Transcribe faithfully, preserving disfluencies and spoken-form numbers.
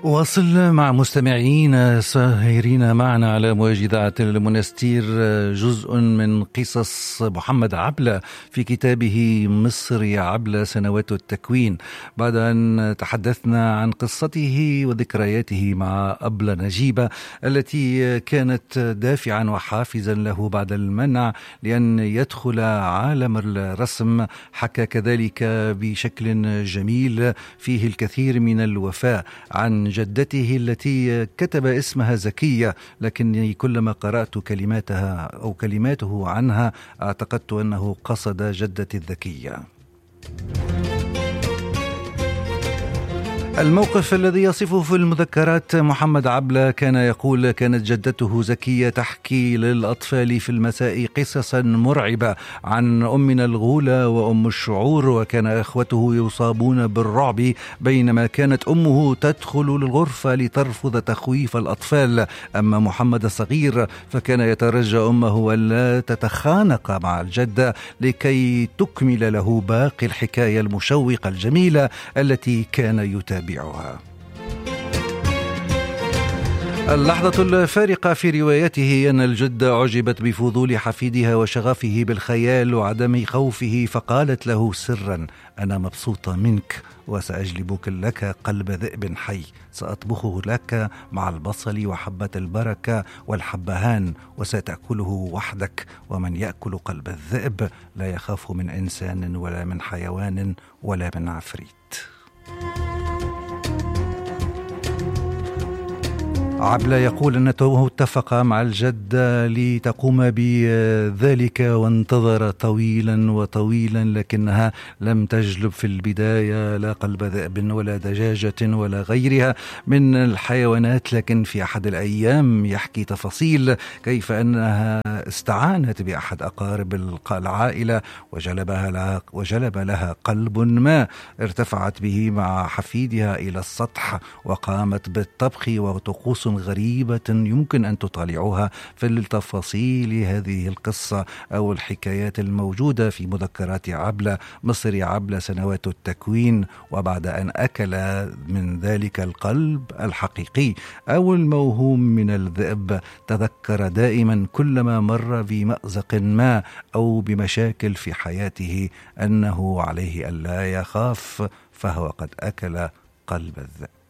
واصل مع مستمعين ساهرين معنا على موجة إذاعة المنستير جزء من قصص محمد عبلة في كتابه مصر عبلة سنوات التكوين، بعد أن تحدثنا عن قصته وذكرياته مع أبلة نجيبة التي كانت دافعا وحافزا له بعد المنع لأن يدخل عالم الرسم. حكى كذلك بشكل جميل فيه الكثير من الوفاء عن جدته التي كتب اسمها زكية، لكني كلما قرأت كلماتها أو كلماته عنها اعتقدت أنه قصد جدتي الذكية. الموقف الذي يصفه في المذكرات محمد عبلة كان يقول: كانت جدته زكية تحكي للأطفال في المساء قصصا مرعبة عن أمنا الغولة وأم الشعور، وكان إخوته يصابون بالرعب بينما كانت أمه تدخل الغرفة لترفض تخويف الأطفال. أما محمد الصغير فكان يترجى أمه ألا تتخانق مع الجدة لكي تكمل له باقي الحكاية المشوقة الجميلة التي كان يتابعها. بيعها. اللحظة الفارقة في روايته أن الجدة أعجبت بفضول حفيدها وشغفه بالخيال وعدم خوفه، فقالت له سرا: أنا مبسوطة منك وسأجلبك لك قلب ذئب حي، سأطبخه لك مع البصل وحبة البركة والحبهان وستأكله وحدك، ومن يأكل قلب الذئب لا يخاف من إنسان ولا من حيوان ولا من عفريت. عبلة يقول أنه اتفق مع الجدة لتقوم بذلك وانتظر طويلا وطويلا، لكنها لم تجلب في البداية لا قلب ذئب ولا دجاجة ولا غيرها من الحيوانات. لكن في أحد الأيام يحكي تفاصيل كيف أنها استعانت بأحد أقارب العائلة وجلبها لها وجلب لها قلب ما، ارتفعت به مع حفيدها إلى السطح وقامت بالطبخ وطقوس غريبة يمكن أن تطالعوها في التفاصيل هذه القصة أو الحكايات الموجودة في مذكرات عبلة مصر عبلة سنوات التكوين. وبعد أن أكل من ذلك القلب الحقيقي أو الموهوم من الذئب، تذكر دائما كلما مر بمأزق ما أو بمشاكل في حياته أنه عليه ألا يخاف، فهو قد أكل قلب الذئب.